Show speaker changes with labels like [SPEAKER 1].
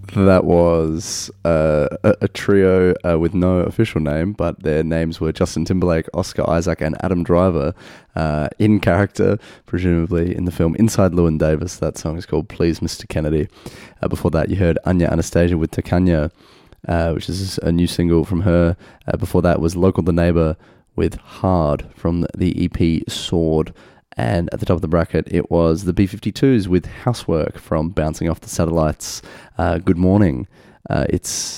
[SPEAKER 1] That was a trio with no official name, but their names were Justin Timberlake, Oscar Isaac, and Adam Driver, in character, presumably, in the film Inside Llewyn Davis. That song is called Please Mr. Kennedy. Before that, you heard Anya Anastasia with Takanya, which is a new single from her. Before that was Local the Neighbour with Hard from the EP Sword. And at the top of the bracket, it was the B-52s with Housework from Bouncing Off the Satellites. Good morning. It's